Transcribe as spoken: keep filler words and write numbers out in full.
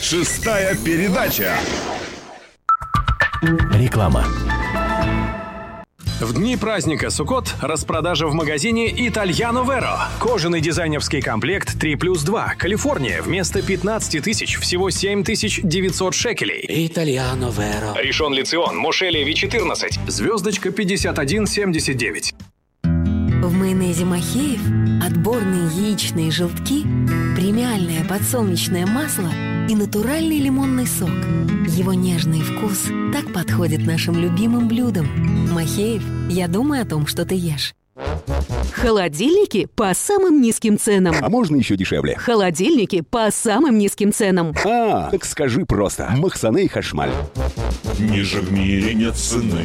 Шестая передача. Реклама. В дни праздника Суккот распродажа в магазине Итальяно Веро. Кожаный дизайнерский комплект три плюс два. Калифорния. Вместо пятнадцать тысяч всего семь тысяч девятьсот шекелей. Итальяно Веро. Ришон Лицион. Мошелеви четырнадцать. Звездочка пятьдесят один семьдесят девять. В майонезе Махеев отборные яичные желтки, премиальное подсолнечное масло и натуральный лимонный сок. Его нежный вкус так подходит нашим любимым блюдам. Махеев, я думаю о том, что ты ешь. Холодильники по самым низким ценам. А можно еще дешевле? Холодильники по самым низким ценам. А, так скажи просто. Махсане и Хашмаль. Ниже в мире нет цены.